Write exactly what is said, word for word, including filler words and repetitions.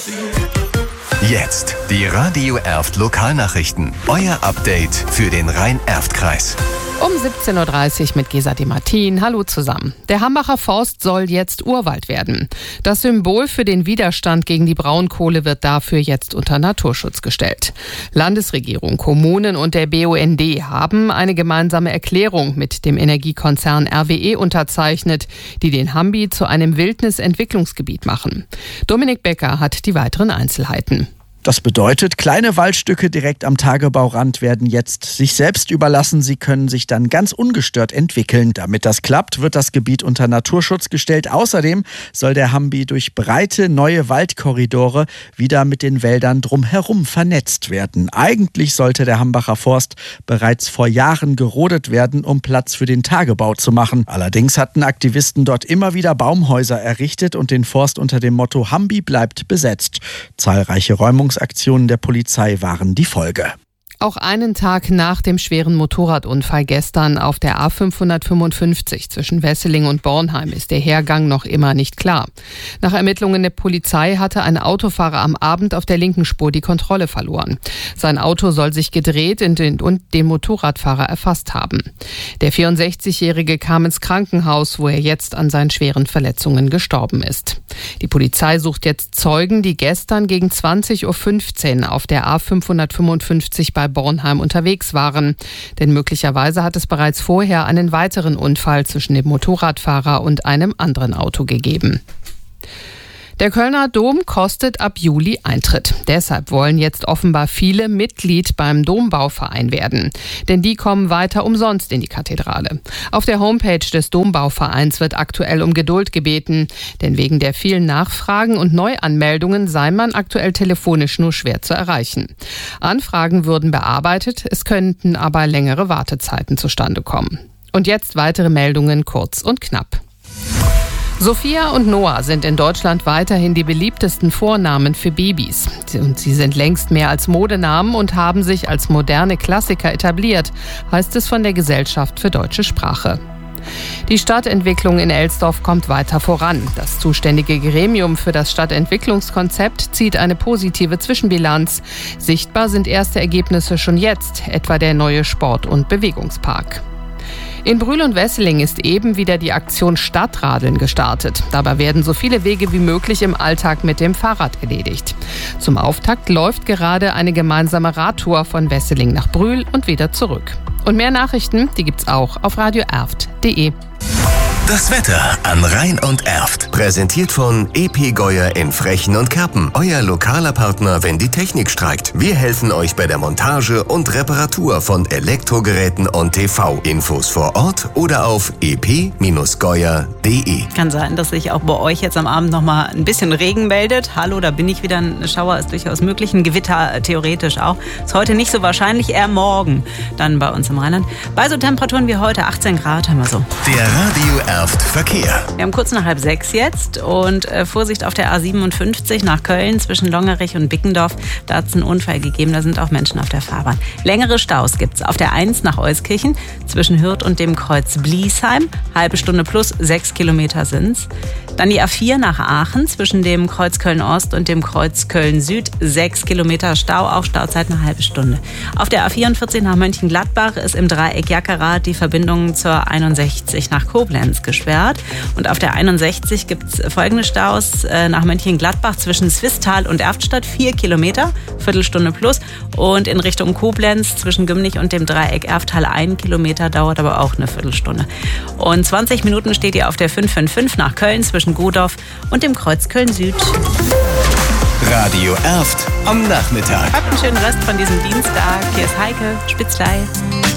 Jetzt die Radio Erft Lokalnachrichten. Euer Update für den Rhein-Erft-Kreis. Um siebzehn Uhr dreißig mit Gesa Di Martin. Hallo zusammen. Der Hambacher Forst soll jetzt Urwald werden. Das Symbol für den Widerstand gegen die Braunkohle wird dafür jetzt unter Naturschutz gestellt. Landesregierung, Kommunen und der B U N D haben eine gemeinsame Erklärung mit dem Energiekonzern R W E unterzeichnet, die den Hambi zu einem Wildnisentwicklungsgebiet machen. Dominik Becker hat die weiteren Einzelheiten. Das bedeutet, kleine Waldstücke direkt am Tagebaurand werden jetzt sich selbst überlassen. Sie können sich dann ganz ungestört entwickeln. Damit das klappt, wird das Gebiet unter Naturschutz gestellt. Außerdem soll der Hambi durch breite neue Waldkorridore wieder mit den Wäldern drumherum vernetzt werden. Eigentlich sollte der Hambacher Forst bereits vor Jahren gerodet werden, um Platz für den Tagebau zu machen. Allerdings hatten Aktivisten dort immer wieder Baumhäuser errichtet und den Forst unter dem Motto Hambi bleibt besetzt. Zahlreiche Räumungsaktionen der Polizei waren die Folge. Auch einen Tag nach dem schweren Motorradunfall gestern auf der A fünfhundertfünfundfünfzig zwischen Wesseling und Bornheim ist der Hergang noch immer nicht klar. Nach Ermittlungen der Polizei hatte ein Autofahrer am Abend auf der linken Spur die Kontrolle verloren. Sein Auto soll sich gedreht und den Motorradfahrer erfasst haben. Der vierundsechzigjährige kam ins Krankenhaus, wo er jetzt an seinen schweren Verletzungen gestorben ist. Die Polizei sucht jetzt Zeugen, die gestern gegen zwanzig Uhr fünfzehn auf der A fünfhundertfünfundfünfzig bei Bornheim unterwegs waren. Denn möglicherweise hat es bereits vorher einen weiteren Unfall zwischen dem Motorradfahrer und einem anderen Auto gegeben. Der Kölner Dom kostet ab Juli Eintritt. Deshalb wollen jetzt offenbar viele Mitglied beim Dombauverein werden. Denn die kommen weiter umsonst in die Kathedrale. Auf der Homepage des Dombauvereins wird aktuell um Geduld gebeten. Denn wegen der vielen Nachfragen und Neuanmeldungen sei man aktuell telefonisch nur schwer zu erreichen. Anfragen würden bearbeitet, es könnten aber längere Wartezeiten zustande kommen. Und jetzt weitere Meldungen kurz und knapp. Sophia und Noah sind in Deutschland weiterhin die beliebtesten Vornamen für Babys. Und sie sind längst mehr als Modenamen und haben sich als moderne Klassiker etabliert, heißt es von der Gesellschaft für deutsche Sprache. Die Stadtentwicklung in Elsdorf kommt weiter voran. Das zuständige Gremium für das Stadtentwicklungskonzept zieht eine positive Zwischenbilanz. Sichtbar sind erste Ergebnisse schon jetzt, etwa der neue Sport- und Bewegungspark. In Brühl und Wesseling ist eben wieder die Aktion Stadtradeln gestartet. Dabei werden so viele Wege wie möglich im Alltag mit dem Fahrrad erledigt. Zum Auftakt läuft gerade eine gemeinsame Radtour von Wesseling nach Brühl und wieder zurück. Und mehr Nachrichten, die gibt's auch auf radio erft punkt de. Das Wetter an Rhein und Erft. Präsentiert von E P Geuer in Frechen und Kerpen. Euer lokaler Partner, wenn die Technik streikt. Wir helfen euch bei der Montage und Reparatur von Elektrogeräten und T V. Infos vor Ort oder auf e p geuer punkt de. Kann sein, dass sich auch bei euch jetzt am Abend noch mal ein bisschen Regen meldet. Hallo, da bin ich wieder. Ein Schauer ist durchaus möglich. Ein Gewitter theoretisch auch. Ist heute nicht so wahrscheinlich, eher morgen dann bei uns im Rheinland. Bei so Temperaturen wie heute, achtzehn Grad haben wir so. Der Radio Erft Verkehr. Wir haben kurz nach halb sechs jetzt und äh, Vorsicht auf der A siebenundfünfzig nach Köln zwischen Longerich und Bickendorf. Da hat es einen Unfall gegeben, da sind auch Menschen auf der Fahrbahn. Längere Staus gibt es auf der eins nach Euskirchen zwischen Hürth und dem Kreuz Bliesheim. Halbe Stunde plus, sechs Kilometer sind's. Dann die A vier nach Aachen zwischen dem Kreuz Köln-Ost und dem Kreuz Köln-Süd. Sechs Kilometer Stau, auch Stauzeit eine halbe Stunde. Auf der A vierundvierzig nach Mönchengladbach ist im Dreieck Jackerath die Verbindung zur einundsechzig nach Koblenz gesperrt. Und auf der einundsechzig gibt es folgende Staus nach Mönchengladbach zwischen Swisttal und Erftstadt. Vier Kilometer, Viertelstunde plus. Und in Richtung Koblenz zwischen Gümnich und dem Dreieck Erfttal ein Kilometer, dauert aber auch eine Viertelstunde. Und zwanzig Minuten steht ihr auf der fünf fünf fünf nach Köln zwischen Godorf und dem Kreuz Köln-Süd. Radio Erft am Nachmittag. Habt einen schönen Rest von diesem Dienstag. Hier ist Heike Spitzlei.